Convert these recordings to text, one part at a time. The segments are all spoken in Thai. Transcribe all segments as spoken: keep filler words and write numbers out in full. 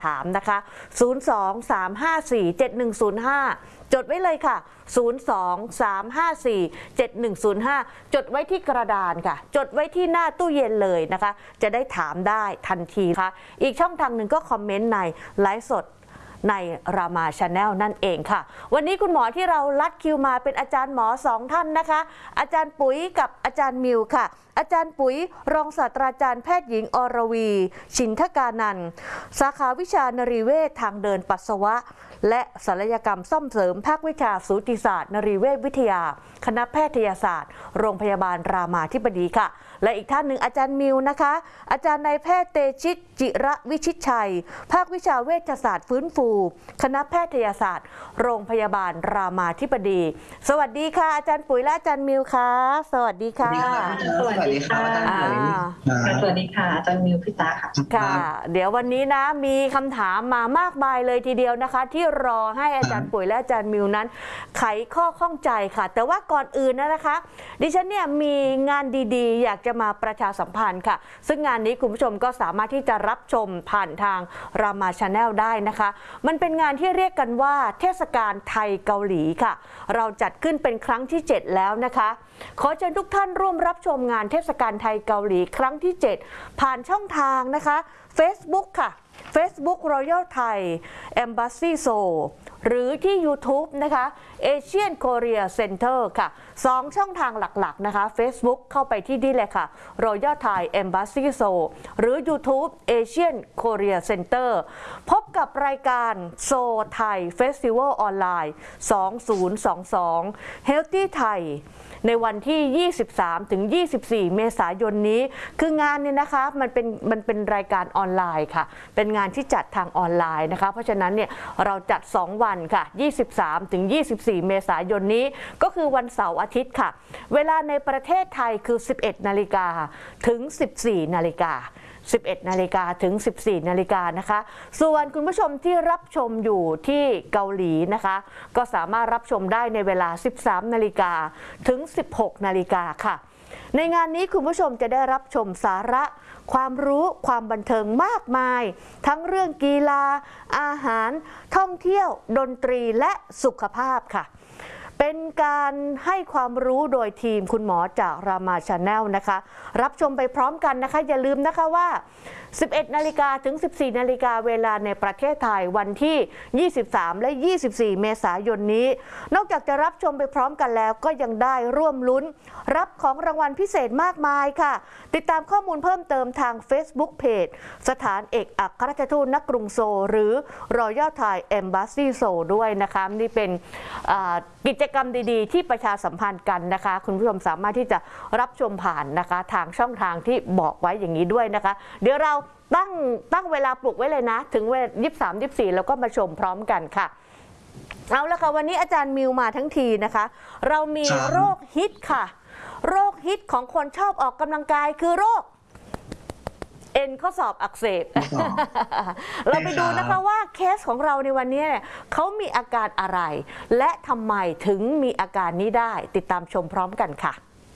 ถามนะคะ ศูนย์ สอง สาม ห้า สี่ เจ็ด หนึ่ง ศูนย์ ห้า จดไว้เลยค่ะ ศูนย์ สอง สาม ห้า สี่ เจ็ด หนึ่ง ศูนย์ ห้า จดไว้ที่กระดานค่ะจดไว้ที่หน้าตู้เย็นเลยนะคะจะได้ถามได้ทันทีค่ะอีกช่องทางหนึ่งก็คอมเมนต์ในไลฟ์สดในรามาชาแนลนั่นเองค่ะวันนี้คุณหมอที่เราลัดคิวมาเป็นอาจารย์หมอสองท่านนะคะอาจารย์ปุ๋ยกับอาจารย์มิวค่ะอาจารย์ปุ๋ยรองศาสตราจารย์แพทย์หญิงอรวีชินทกานันท์สาขาวิชานรีเวชทางเดินปัสสาวะและศัลยกรรมซ่อมเสริมภาควิชาสูติศาสตร์นรีเวชวิทยาคณะแพทยศาสตร์โรงพยาบาลรามาธิบดีค่ะและอีกท่านหนึ่งอาจารย์มิวนะคะอาจารย์นายแพทย์เตชิตจิระวิชิตชัยภาควิชาเวชศาสตร์ฟื้นฟูคณะแพทยศาสตร์โรงพยาบาลรามาธิบดีสวัสดีค่ะอาจารย์ปุ๋ยและอาจารย์มิวค่ะสวัสดีค่ะสวัสดีค่ะสวัสดีค่ะอาจารย์มิวพิตาค่ะค่ะเดี๋ยววันนี้นะมีคำถามมามากมายเลยทีเดียวนะคะที่รอให้อาจารย์ปุ๋ยและอาจารย์มิวนั้นไขข้อข้องใจค่ะแต่ว่าก่อนอื่นนะคะดิฉันเนี่ยมีงานดีๆอยากจะมาประชาสัมพันธ์ค่ะซึ่งงานนี้คุณผู้ชมก็สามารถที่จะรับชมผ่านทางรามาชาแนลได้นะคะมันเป็นงานที่เรียกกันว่าเทศกาลไทยเกาหลีค่ะเราจัดขึ้นเป็นครั้งที่เจ็ดแล้วนะคะขอเชิญทุกท่านร่วมรับชมงานเทศกาลไทยเกาหลีครั้งที่เจ็ดผ่านช่องทางนะคะ Facebook ค่ะ Facebook Royal Thai Embassy Seoul หรือที่ YouTube นะคะ Asian Korea Center ค่ะสองช่องทางหลักๆนะคะ Facebook เข้าไปที่นี่เลยค่ะ Royal Thai Embassy Seoul หรือ YouTube Asian Korea Center พบกับรายการ Seoul Thai Festival Online สองพันยี่สิบสอง Healthy Thaiในวันที่ ยี่สิบสามถึงยี่สิบสี่ เมษายนนี้คืองานเนี่ยนะคะมันเป็นมันเป็นรายการออนไลน์ค่ะเป็นงานที่จัดทางออนไลน์นะคะเพราะฉะนั้นเนี่ยเราจัดสองวันค่ะยี่สิบสามถึงยี่สิบสี่ เมษายนนี้ก็คือวันเสาร์อาทิตย์ค่ะเวลาในประเทศไทยคือ สิบเอ็ด นาฬิกาถึง สิบสี่ นาฬิกาสิบเอ็ด นาฬิกาถึง สิบสี่ นาฬิกานะคะส่วนคุณผู้ชมที่รับชมอยู่ที่เกาหลีนะคะก็สามารถรับชมได้ในเวลา สิบสาม นาฬิกาถึง สิบหก นาฬิกาค่ะในงานนี้คุณผู้ชมจะได้รับชมสาระความรู้ความบันเทิงมากมายทั้งเรื่องกีฬาอาหารท่องเที่ยวดนตรีและสุขภาพค่ะเป็นการให้ความรู้โดยทีมคุณหมอจากรามาชาแนลนะคะรับชมไปพร้อมกันนะคะอย่าลืมนะคะว่าสิบเอ็ด นาฬิกาถึง สิบสี่ นาฬิกาเวลาในประเทศไทยวันที่ ยี่สิบสาม และ ยี่สิบสี่ เมษายนนี้นอกจากจะรับชมไปพร้อมกันแล้วก็ยังได้ร่วมลุ้นรับของรางวัลพิเศษมากมายค่ะติดตามข้อมูลเพิ่มเติมทาง Facebook Page สถานเอกอัครราชทูตณกรุงโซลหรือ Royal Thai Embassy Seoul ด้วยนะคะนี่เป็นกิจกรรมดีๆที่ประชาสัมพันธ์กันนะคะคุณผู้ชมสามารถที่จะรับชมผ่านนะคะทางช่องทางที่บอกไว้อย่างนี้ด้วยนะคะเดี๋ยวเราตั้งตั้งเวลาปลุกไว้เลยนะถึงเวลายี่สิบสาม ยี่สิบสี่แล้วก็มาชมพร้อมกันค่ะเอาละค่ะวันนี้อาจารย์มิวมาทั้งทีนะคะเรามีโรคฮิตค่ะโรคฮิตของคนชอบออกกำลังกายคือโรคเอ็นข้อศอกอักเสบ เราไปดูนะคะว่าเคสของเราในวันนี้เนี่ยเขามีอาการอะไรและทำไมถึงมีอาการนี้ได้ติดตามชมพร้อมกันค่ะ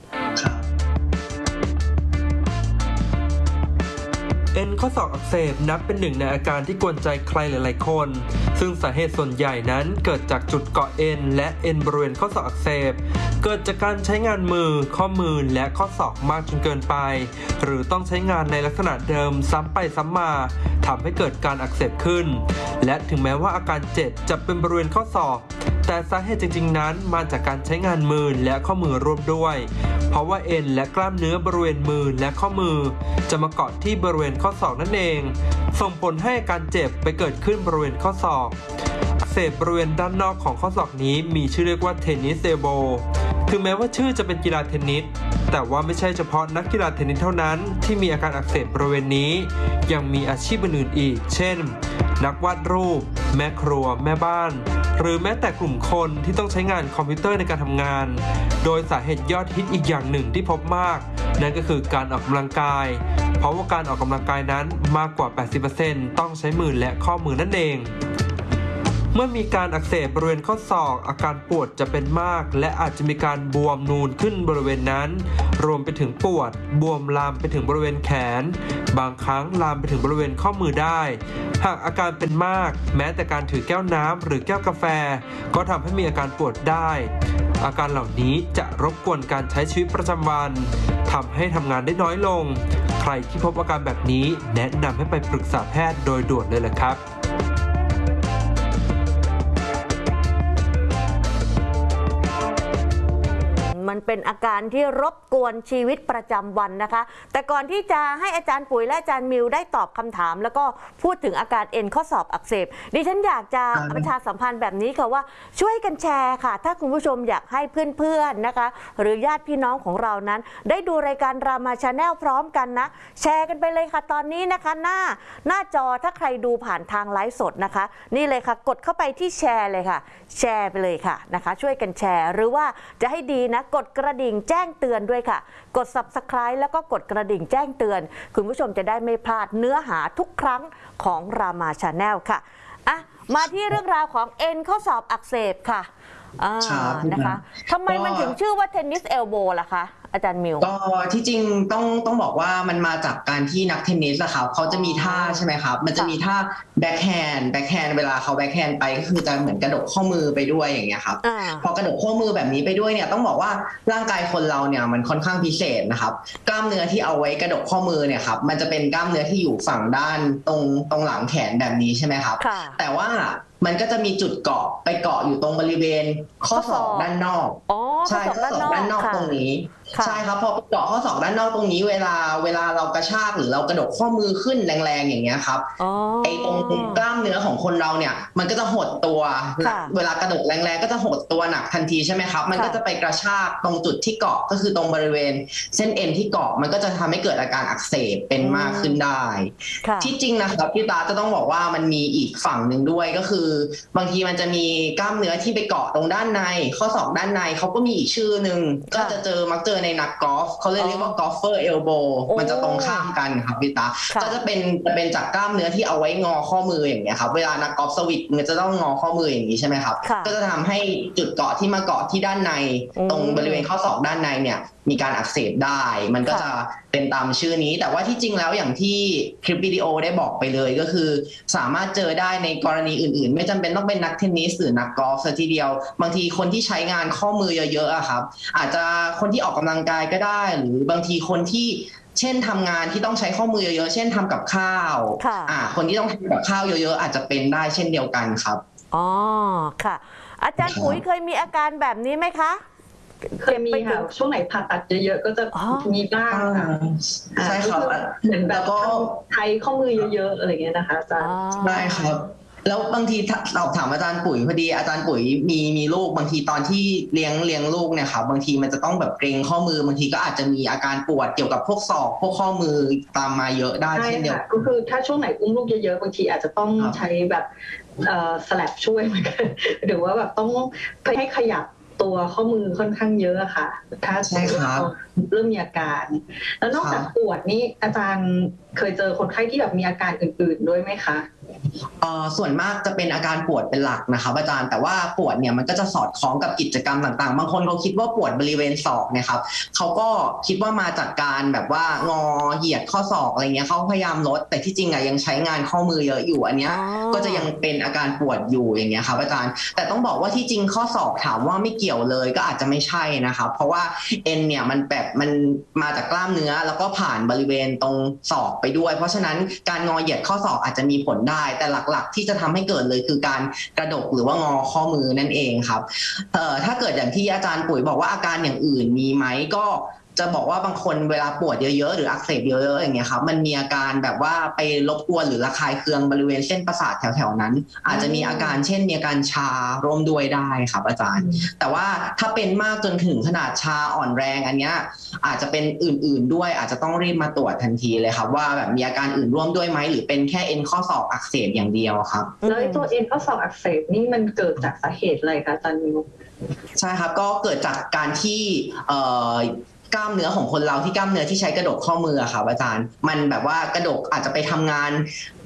เอ็นข้อศอกอักเสบนับเป็นหนึ่งในอาการที่กวนใจใครหลายๆคนซึ่งสาเหตุส่วนใหญ่นั้นเกิดจากจุดเกาะเอ็นและเอ็นบริเวณข้อศอกอักเสบเกิดจากการใช้งานมือข้อมือและข้อศอกมากจนเกินไปหรือต้องใช้งานในลักษณะเดิมซ้ำไปซ้ำมาทำให้เกิดการอักเสบขึ้นและถึงแม้ว่าอาการเจ็บจะเป็นบริเวณข้อศอกแต่สาเหตุจริงๆนั้นมาจากการใช้งานมือและข้อมือร่วมด้วยเพราะว่าเอ็นและกล้ามเนื้อบริเวณมือและข้อมือจะมาเกาะที่บริเวณข้อศอกนั่นเองส่งผลให้อาการเจ็บไปเกิดขึ้นบริเวณข้อศอกอักเสบบริเวณด้านนอกของข้อศอกนี้มีชื่อเรียกว่าเทนนิสเอลโบถึงแม้ว่าชื่อจะเป็นกีฬาเทนนิสแต่ว่าไม่ใช่เฉพาะนักกีฬาเทนนิสเท่านั้นที่มีอาการอักเสบบริเวณนี้ยังมีอาชีพอื่นๆอีกเช่นนักวาดรูปแม่ครัวแม่บ้านหรือแม้แต่กลุ่มคนที่ต้องใช้งานคอมพิวเตอร์ในการทำงานโดยสาเหตุยอดฮิตอีกอย่างหนึ่งที่พบมากนั่นก็คือการออกกำลังกายเพราะว่าการออกกำลังกายนั้นมากกว่า แปดสิบเปอร์เซ็นต์ ต้องใช้มือและข้อมือนั่นเองเมื่อมีการอักเสบบริเวณข้อศอกอาการปวดจะเป็นมากและอาจจะมีการบวมนูนขึ้นบริเวณนั้นรวมไปถึงปวดบวมลามไปถึงบริเวณแขนบางครั้งลามไปถึงบริเวณข้อมือได้หากอาการเป็นมากแม้แต่การถือแก้วน้ำหรือแก้วกาแฟก็ทำให้มีอาการปวดได้อาการเหล่านี้จะรบกวนการใช้ชีวิตประจำวันทำให้ทำงานได้น้อยลงใครที่พบอาการแบบนี้แนะนำให้ไปปรึกษาแพทย์โดยด่วนเลยล่ะครับมันเป็นอาการที่รบกวนชีวิตประจำวันนะคะแต่ก่อนที่จะให้อาจารย์ปุ๋ยและอาจารย์มิวได้ตอบคำถามแล้วก็พูดถึงอาการเอ็นข้อศอกอักเสบดิฉันอยากจะประชาสัมพันธ์แบบนี้ค่ะว่าช่วยกันแชร์ค่ะถ้าคุณผู้ชมอยากให้เพื่อนๆนะคะหรือญาติพี่น้องของเรานั้นได้ดูรายการรามาชาแนลพร้อมกันนะแชร์กันไปเลยค่ะตอนนี้นะคะหน้าหน้าจอถ้าใครดูผ่านทางไลฟ์สดนะคะนี่เลยค่ะกดเข้าไปที่แชร์เลยค่ะแชร์ไปเลยค่ะนะคะช่วยกันแชร์หรือว่าจะให้ดีนะกดกระดิ่งแจ้งเตือนด้วยค่ะกด ซับสไครบ์ แล้วก็กดกระดิ่งแจ้งเตือนคุณผู้ชมจะได้ไม่พลาดเนื้อหาทุกครั้งของรามาชาแนลค่ะอ่ะมาที่เรื่องราวของเอ็นข้อศอกอักเสบค่ะอ่านะคะทำไมมันถึงชื่อว่าเทนนิสเอลโบล่ะคะอาจารย์มิวก็ที่จริงต้องต้องบอกว่ามันมาจากการที่นักเทนนิสอะครับเขาจะมีท่าใช่ไหมครับมันจะมีท่าแบ็คแฮนด์แบ็คแฮนด์เวลาเขาแบ็คแฮนด์ไปก็คือจะเหมือนกระดกข้อมือไปด้วยอย่างเงี้ยครับพอกระดกข้อมือแบบนี้ไปด้วยเนี่ยต้องบอกว่าร่างกายคนเราเนี่ยมันค่อนข้างพิเศษนะครับกล้ามเนื้อที่เอาไว้กระดกข้อมือเนี่ยครับมันจะเป็นกล้ามเนื้อที่อยู่ฝั่งด้านตรงตรงหลังแขนแบบนี้ใช่ไหมครับแต่ว่ามันก็จะมีจุดเกาะไปเกาะอยู่ตรงบริเวณข้อศอกด้านนอกใช่ข้อศอกด้านนอกตรงนี้ใช่ครับพอเกาะข้อศอกด้านนอกตรงนี้เวลาเวลาเรากระชากหรือเรากระดกข้อมือขึ้นแรงๆอย่างเงี้ยครับไอ้ตรงกล้ามเนื้อของคนเราเนี่ยมันก็จะหดตัวเวลากระดกแรงๆก็จะหดตัวหนักทันทีใช่ไหมครับมันก็จะไปกระชากตรงจุดที่เกาะก็คือตรงบริเวณเส้นเอ็นที่เกาะมันก็จะทำให้เกิดอาการอักเสบเป็นมากขึ้นได้ที่จริงนะครับพี่ตาจะต้องบอกว่ามันมีอีกฝั่งหนึ่งด้วยก็คือบางทีมันจะมีกล้ามเนื้อที่ไปเกาะตรงด้านในข้อศอกด้านในเขาก็มีอีกชื่อหนึ่งก็จะเจอมักเจอในนักกอล์ฟเขาเลยเรียกว่ากอล์ฟเฟอร์เอลโบมันจะตรงข้ามกันครับพี่ตาก็จะเป็นจะเป็นจากกล้ามเนื้อที่เอาไว้งอข้อมืออย่างเงี้ยครับเวลานักกอล์ฟสวิตมันจะต้องงอข้อมืออย่างนี้ใช่ไหมครับก็จะทำให้จุดเกาะที่มาเกาะที่ด้านในตรงบริเวณข้อศอกด้านในเนี่ยมีการอักเสบได้มันก็จะเป็นตามชื่อนี้แต่ว่าที่จริงแล้วอย่างที่คลิปวิดีโอได้บอกไปเลยก็คือสามารถเจอได้ในกรณีอื่นๆไม่จำเป็นต้องเป็นนักเทนนิสหรือนักกอล์ฟซะทีเดียวบางทีคนที่ใช้งานข้อมือเยอะๆอะครับอาจจะคนที่ออกกำลังกายก็ได้หรือบางทีคนที่เช่นทำงานที่ต้องใช้ข้อมือเยอะๆเช่นทำกับข้าวอ่าคนที่ต้องทำกับข้าวเยอะๆอาจจะเป็นได้เช่นเดียวกันครับอ๋อค่ะอาจารย์ปุ๋ยเคยมีอาการแบบนี้ไหมคะเคยมีค่ะช่วงไหนผ่าตัดเยอะๆก็จะมีบ้างค่ะใช่ครับเหมือนแบบก็ใช้ข้อมือเยอะๆอะไรเงี้ยนะคะอาจารย์ได้ครับแล้วบางทีเราถามอาจารย์ปุ๋ยพอดีอาจารย์ปุ๋ยมีมีลูกบางทีตอนที่เลี้ยงเลี้ยงลูกเนี่ยครับบางทีมันจะต้องแบบเกร็งข้อมือบางทีก็อาจจะมีอาการปวดเกี่ยวกับพวกศอกพวกข้อมือตามมาเยอะได้เช่นเดียวกันก็คือถ้าช่วงไหนอุ้มลูกเยอะๆบางทีอาจจะต้องใช้แบบสแลปช่วยเหมือนกันหรือว่าแบบต้องให้ขยับตัวข้อมือค่อนข้างเยอะค่ะถ้าใช่ครับเริ่มมีอาการแล้วนอกจากปวดนี่อาจารย์เคยเจอคนไข้ที่แบบมีอาการอื่นๆด้วยไหมคะส่วนมากจะเป็นอาการปวดเป็นหลักนะครับอาจารย์แต่ว่าปวดเนี่ยมันก็จะสอดคล้องกับกิจกรรมต่างๆบางคนเขาคิดว่าปวดบริเวณศอกเนี่ยครับเขาก็คิดว่ามาจากการแบบว่างอเหยียดข้อศอกอะไรเงี้ยเขาพยายามลดแต่ที่จริงอะยังใช้งานข้อมือเยอะอยู่อันเนี้ยก็จะยังเป็นอาการปวดอยู่อย่างเงี้ยครับอาจารย์แต่ต้องบอกว่าที่จริงข้อศอกถามว่าไม่เกี่ยวเลยก็อาจจะไม่ใช่นะครับเพราะว่าเอ็นเนี่ยมันแบบมันมาจากกล้ามเนื้อแล้วก็ผ่านบริเวณตรงศอกไปด้วยเพราะฉะนั้นการงอเหยียดข้อศอกอาจจะมีผลได้แต่หลักๆที่จะทำให้เกิดเลยคือการกระดกหรือว่างอข้อมือนั่นเองครับเอ่อถ้าเกิดอย่างที่อาจารย์ปุ๋ยบอกว่าอาการอย่างอื่นมีไหมก็จะบอกว่าบางคนเวลาปวดเยอะๆหรืออักเสบเยอะๆอย่างเงี้ยครับมันมีอาการแบบว่าไปรบกวนหรือระคายเคืองบริเวณเส้นประสาทแถวๆนั้นอาจจะมีอาการเช่นมีอาการชาร่วมด้วยได้ครับอาจารย์แต่ว่าถ้าเป็นมากจนถึงขนาดชาอ่อนแรงอันเนี้ยอาจจะเป็นอื่นๆด้วยอาจจะต้องรีบมาตรวจทันทีเลยครับว่าแบบมีอาการอื่นร่วมด้วยไหมหรือเป็นแค่เอ็นข้อศอกอักเสบอย่างเดียวครับแล้วตัวเอ็นข้อศอกอักเสบนี่มันเกิดจากสาเหตุอะไรคะอาจารย์มิวใช่ครับก็เกิดจากการที่เอ่อกล้ามเนื้อของคนเราที่กล้ามเนื้อที่ใช้กระดกข้อมือครับอาจารย์มันแบบว่ากระดกอาจจะไปทำงาน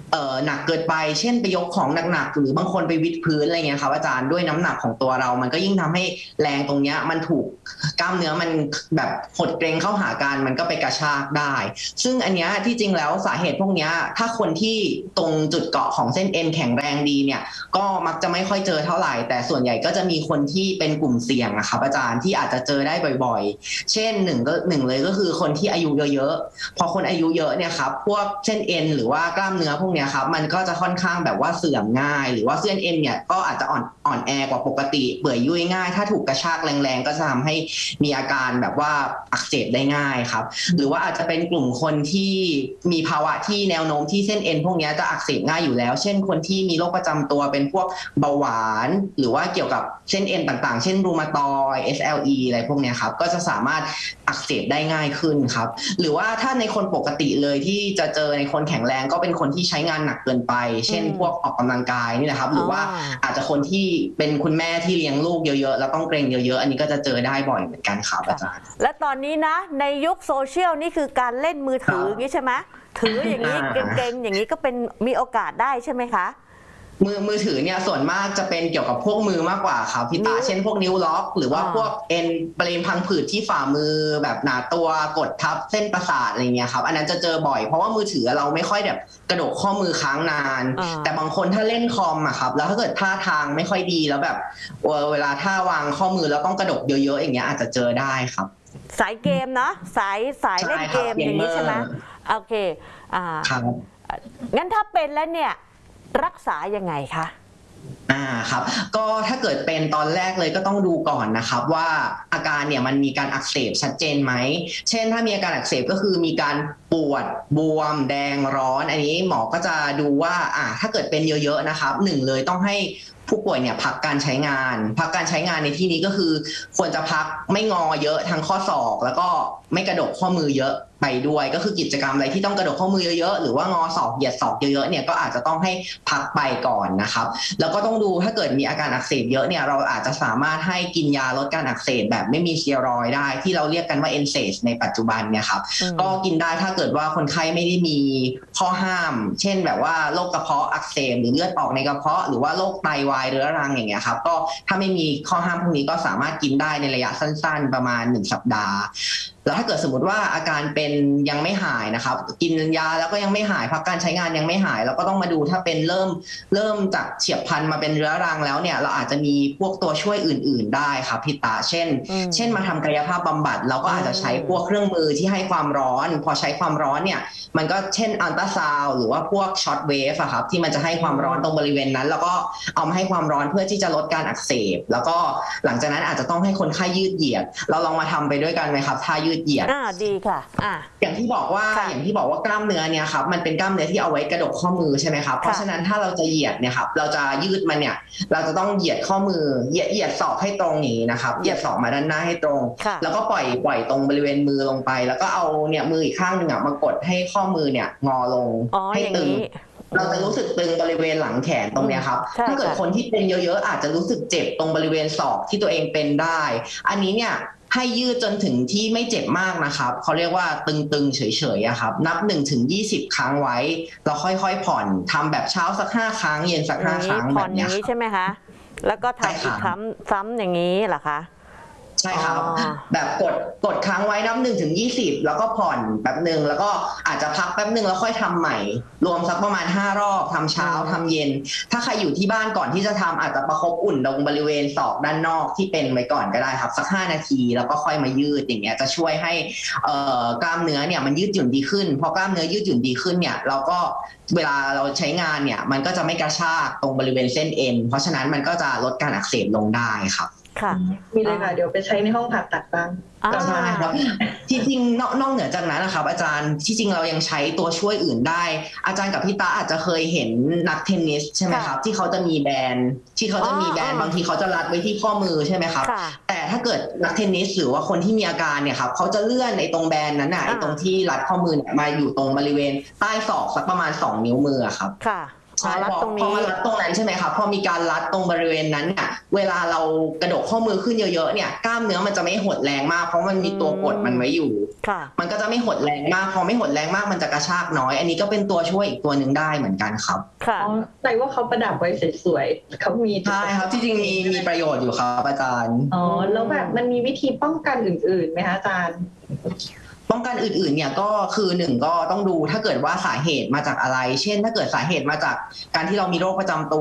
เอ่อหนักเกินไปเช่นไปยกของหนักๆหรือบางคนไปวิดพื้นอะไรเงี้ยครับอาจารย์ด้วยน้ำหนักของตัวเรามันก็ยิ่งทำให้แรงตรงเนี้ยมันถูกกล้ามเนื้อมันแบบหดเกร็งเข้าหากันมันก็ไปกระชากได้ซึ่งอันเนี้ยที่จริงแล้วสาเหตุพวกเนี้ยถ้าคนที่ตรงจุดเกาะของเส้นเอ็นแข็งแรงดีเนี่ยก็มักจะไม่ค่อยเจอเท่าไหร่แต่ส่วนใหญ่ก็จะมีคนที่เป็นกลุ่มเสี่ยงนะครับอาจารย์ที่อาจจะเจอได้บ่อยๆเช่นหนึ่งก็หนึ่งเลยก็คือคนที่อายุเยอะๆพอคนอายุเยอะเนี่ยครับพวกเส้นเอ็นหรือว่ากล้ามเนื้อพวกเนี้ยครับมันก็จะค่อนข้างแบบว่าเสื่อมง่ายหรือว่าเส้นเอ็นเนี่ยก็อาจจะอ่อนอ่อนแอกว่าปกติเปื่อยยุ่ยง่ายถ้าถูกกระชากแรงๆก็จะทำให้มีอาการแบบว่าอักเสบได้ง่ายครับหรือว่าอาจจะเป็นกลุ่มคนที่มีภาวะที่แนวโน้มที่เส้นเอ็นพวกนี้จะอักเสบง่ายอยู่แล้วเช่นคนที่มีโรคประจำตัวเป็นพวกเบาหวานหรือว่าเกี่ยวกับเส้นเอ็นต่างๆเช่นรูมาตอยด์ เอส แอล อี อะไรพวกนี้ครับก็จะสามารถอักเสบได้ง่ายขึ้นครับหรือว่าถ้าในคนปกติเลยที่จะเจอในคนแข็งแรงก็เป็นคนที่ใช้งานหนักเกินไปเช่นพวกออกกำลังกายนี่แหละครับหรือว่าอาจจะคนที่เป็นคุณแม่ที่เลี้ยงลูกเยอะๆแล้วต้องเกรงเยอะๆอันนี้ก็จะเจอได้บ่อยเหมือนกันครับอาจารย์และตอนนี้นะในยุคโซเชียลนี่คือการเล่นมือถืออย่างนี้ใช่ไหมถืออย่างนี้เก่งๆอย่างนี้ก็เป็นมีโอกาสได้ใช่ไหมคะมือมือถือเนี่ยส่วนมากจะเป็นเกี่ยวกับพวกมือมากกว่าครับพี่ตาเช่นพวกนิ้วล็อกหรือว่าพวกเอ็นบริเวณพังผืดที่ฝ่ามือแบบหนาตัวกดทับเส้นประสาทอะไรเงี้ยครับอันนั้นจะเจอบ่อยเพราะว่ามือถือเราไม่ค่อยแบบกระดกข้อมือค้างนานแต่บางคนถ้าเล่นคอมอะครับแล้วถ้าเกิดท่าทางไม่ค่อยดีแล้วแบบเวลาท่าวางข้อมือแล้วต้องกระดกเยอะๆอย่างเงี้ยอาจจะเจอได้ครับสายเกมเนาะสายสายเล่นเกมอย่างนี้ใช่ไหมโอเคอ่างั้นถ้าเป็นแล้วเนี่ยรักษายังไงคะอ่าครับก็ถ้าเกิดเป็นตอนแรกเลยก็ต้องดูก่อนนะครับว่าอาการเนี่ยมันมีการอักเสบชัดเจนไหมเช่นถ้ามีอาการอักเสบก็คือมีการปวดบวมแดงร้อนอันนี้หมอก็จะดูว่าอ่าถ้าเกิดเป็นเยอะๆนะครับหนึ่งเลยต้องให้ผู้ป่วยเนี่ยพักการใช้งานพักการใช้งานในที่นี้ก็คือควรจะพักไม่งอเยอะทั้งข้อศอกแล้วก็ไม่กระดกข้อมือเยอะไปด้วยก็คือกิจกรรมอะไรที่ต้องกระดกข้อมือเยอะๆหรือว่างอศอกเหยียดศอกเยอะๆเนี่ยก็อาจจะต้องให้พักไปก่อนนะครับแล้วก็ต้องดูถ้าเกิดมีอาการอักเสบเยอะเนี่ยเราอาจจะสามารถให้กินยาลดการอักเสบแบบไม่มีสเตียรอยด์ได้ที่เราเรียกกันว่า เอ็น เซด ในปัจจุบันเนี่ยครับก็กินได้ถ้าเกิดว่าคนไข้ไม่ได้มีข้อห้ามเช่นแบบว่าโรคกระเพาะอักเสบหรือเลือดออกในกระเพาะหรือว่าโรคไตวายเรื้อรังอย่างเงี้ยครับก็ถ้าไม่มีข้อห้ามพวกนี้ก็สามารถกินได้ในระยะสั้นๆประมาณหนึ่งสัปดาห์แล้วถ้าเกิดสมมติว่าอาการเป็นยังไม่หายนะครับกินยาแล้วก็ยังไม่หายพักการใช้งานยังไม่หายเราก็ต้องมาดูถ้าเป็นเริ่มเริ่มจากเฉียบพลันมาเป็นเรื้อรังแล้วเนี่ยเราอาจจะมีพวกตัวช่วยอื่นๆได้ครับพี่ตาเช่นเช่นมาทำกายภาพบำบัดเราก็อาจจะใช้พวกเครื่องมือที่ให้ความร้อนพอใช้ความร้อนเนี่ยมันก็เช่นอัลตราซาวด์หรือว่าพวกช็อตเวฟอะครับที่มันจะให้ความร้อนตรงบริเวณนั้นแล้วก็เอามาให้ความร้อนเพื่อที่จะลดการอักเสบแล้วก็หลังจากนั้นอาจจะต้องให้คนไข้ยืดเหยียดเราลองมาทำไปด้วยกันไหมครับท่ายืดเหยียดอ่าดีค่ะอ่าอย่างที่บอกว่าอย่างที่บอกว่ากล้ามเนื้อเนี่ยครับมันเป็นกล้ามเนื้อที่เอาไว้กระดกข้อมือใช่ไหมครับเพราะฉะนั้นถ้าเราจะเหยียดเนี่ยครับเราจะยืดมันเนี่ยเราจะต้องเหยียดข้อมือเหยียดเหยียดศอกให้ตรงอย่างนี้นะครับเหยียดศอกมาด้านหน้าให้ตรงแล้วก็ปล่อยปล่อยตรงบริเวณมือลงไปแล้วก็เอาเนี่ยมืออีกข้างหนึ่งอ่ะมากดให้ข้อมือเนี่ยงอลงให้ตึงเราจะรู้สึกตึงบริเวณหลังแขนตรงเนี้ยครับถ้าเกิดคนที่เป็นเยอะๆอาจจะรู้สึกเจ็บตรงบริเวณศอกที่ตัวเองเป็นได้อันนี้เนี่ยให้ยืดจนถึงที่ไม่เจ็บมากนะครับเขาเรียกว่าตึงๆเฉยๆครับนับหนึ่งถึงยี่สิบครั้งไว้เราค่อยๆผ่อนทำแบบเช้าสักห้าครั้งเย็นสักห้าครั้งแบบนี้ใช่ไหมคะแล้วก็ทำอีกครั้งซ้ำอย่างนี้เหรอคะใช่ครับแบบกดกดค้างไว้นับหนึ่งถึงยี่สิบแล้วก็ผ่อนแป๊บหนึ่งแล้วก็อาจจะพักแป๊บหนึ่งแล้วค่อยทำใหม่รวมสักประมาณห้ารอบทำเช้าทำเย็นถ้าใครอยู่ที่บ้านก่อนที่จะทำอาจจะประคบอุ่นตรงบริเวณศอกด้านนอกที่เป็นไว้ก่อนก็ได้ครับสักห้านาทีแล้วก็ค่อยมายืดอย่างเงี้ยจะช่วยให้เอ่อกล้ามเนื้อเนี่ยมันยืดหยุ่นดีขึ้นพอกล้ามเนื้อยืดหยุ่นดีขึ้นเนี่ยเราก็เวลาเราใช้งานเนี่ยมันก็จะไม่กระชากตรงบริเวณเส้นเอ็นเพราะฉะนั้นมันก็จะลดการอักเสบลงได้ครับค่ะมีเลยค่ะเดี๋ยวไปใช้ในห้องผ่าตัดบ้างใช่ครับที่จริงนอกเหนือจากนั้นนะครับอาจารย์ที่จริงเรายังใช้ตัวช่วยอื่นได้อาจารย์กับพี่ตาอาจจะเคยเห็นนักเทนนิสใช่ไหมครับที่เขาจะมีแบนที่เขาจะมีแบนบางทีเขาจะรัดไว้ที่ข้อมือใช่ไหมครับแต่ถ้าเกิดนักเทนนิสหรือว่าคนที่มีอาการเนี่ยครับเขาจะเลื่อนในตรงแบนนั้นน่ะไอ้ตรงที่รัดข้อมือเนี่ยมาอยู่ตรงบริเวณใต้ศอกสักประมาณสองนิ้วมือครับใช่พอพอมารัดตรงนั้นใช่ไหมครับพอมีการรัดตรงบริเวณนั้นเนี่ยเวลาเรากระดกข้อมือขึ้นเยอะๆเนี่ยกล้ามเนื้อมันจะไม่หดแรงมากเพราะมันมีตัวกดมันไว้อยู่มันก็จะไม่หดแรงมากพอไม่หดแรงมากมันจะกระชากน้อยอันนี้ก็เป็นตัวช่วยอีกตัวหนึ่งได้เหมือนกันครับค่ะแต่ว่าเขาประดับไว้สวยๆเขามีใช่ครับที่จริงมีมีประโยชน์อยู่ครับอาจารย์อ๋อแล้วแบบมันมีวิธีป้องกันอื่นๆไหมคะอาจารย์ป้องกันอื่นๆเนี่ยก็คือหนึ่งก็ต้องดูถ้าเกิดว่าสาเหตุมาจากอะไรเช่นถ้าเกิดสาเหตุมาจากการที่เรามีโรคประจำตัว